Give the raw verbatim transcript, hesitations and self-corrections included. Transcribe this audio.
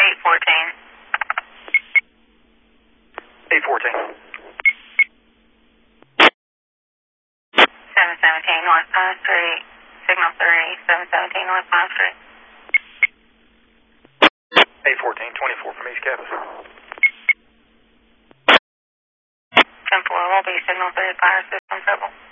eight fourteen. eight fourteen. seven seventeen North Pine Street. Signal three, seven seventeen North Pine Street. eight fourteen, twenty-four from East Campus. ten four will be signal three, fire system trouble.